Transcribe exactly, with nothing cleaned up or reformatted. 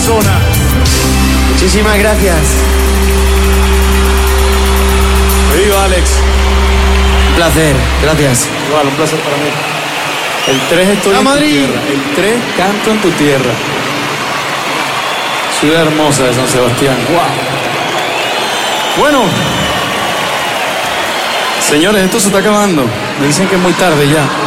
zona. Muchísimas gracias. Viva, Alex. Un placer, gracias. Igual, un placer para mí. El tres estoy ¡A en Madrid! tu tierra. El tres canto en tu tierra. Ciudad hermosa de San Sebastián. ¡Wow! Bueno. Señores, esto se está acabando. Me dicen que es muy tarde ya.